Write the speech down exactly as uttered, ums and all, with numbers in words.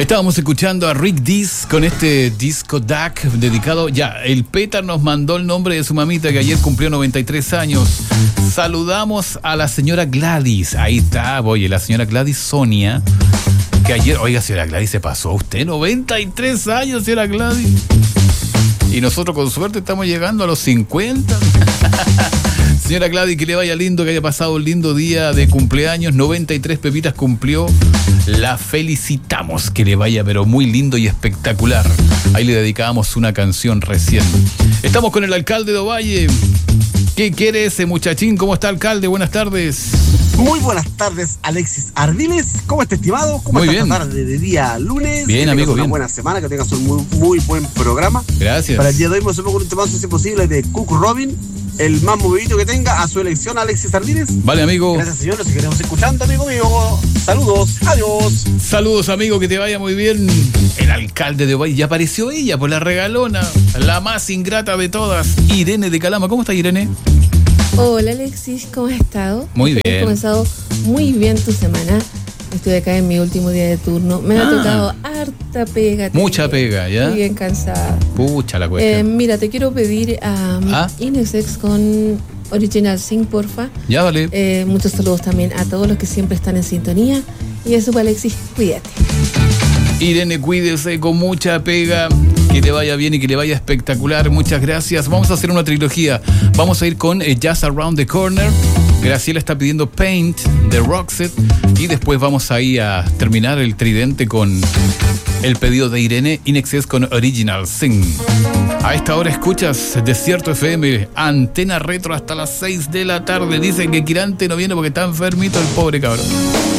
Estábamos escuchando a Rick Dees con este disco D A C dedicado. Ya, el Petar nos mandó el nombre de su mamita que ayer cumplió noventa y tres años. Saludamos a la señora Gladys. Ahí está, oye, la señora Gladys Sonia. Que ayer, oiga, señora Gladys, se pasó a usted noventa y tres años, señora Gladys. Y nosotros con suerte estamos llegando a los cincuenta. Señora Gladys, que le vaya lindo, que haya pasado un lindo día de cumpleaños. noventa y tres pepitas cumplió. La felicitamos, que le vaya pero muy lindo y espectacular. Ahí le dedicábamos una canción recién. Estamos con el alcalde de Ovalle. ¿Qué quiere ese muchachín? ¿Cómo está, alcalde? Buenas tardes. Muy buenas tardes, Alexis Ardiles. ¿Cómo está, estimado? ¿Cómo muy está bien. esta tarde de día lunes? Bien, que amigo, una bien. buena semana, que tengas un muy, muy buen programa. Gracias. Para el día de hoy, me sumo con un temazo, si posible, de Cook Robin, el más movidito que tenga, a su elección, Alexis Ardiles. Vale, amigo. Gracias, señor. Nos seguiremos escuchando, amigo mío. Saludos. Adiós. Saludos, amigo, que te vaya muy bien. El alcalde de Ovalle. Ya apareció ella, pues la regalona, la más ingrata de todas, Irene de Calama. ¿Cómo está, Irene? Hola, Alexis, ¿cómo has estado? Muy bien. Has comenzado muy bien tu semana. Estoy acá en mi último día de turno. Me Ah. ha tocado harta pega. Mucha también. pega, ¿ya? Estoy bien cansada. Pucha la Eh, cuestión. mira, te quiero pedir a Ah. Inesex con Original Sing, porfa. Ya, vale. Eh, muchos saludos también a todos los que siempre están en sintonía. Y eso, pues, Alexis, cuídate. Irene, cuídese con mucha pega. Que te vaya bien y que le vaya espectacular. Muchas gracias. Vamos a hacer una trilogía. Vamos a ir con eh, Just Around the Corner. Graciela está pidiendo Paint de Roxette. Y después vamos ahí a terminar el tridente con el pedido de Irene, In Excess con Original Sing. A esta hora escuchas Desierto F M, Antena Retro hasta las seis de la tarde. Dicen que Quirante no viene porque está enfermito el pobre cabrón.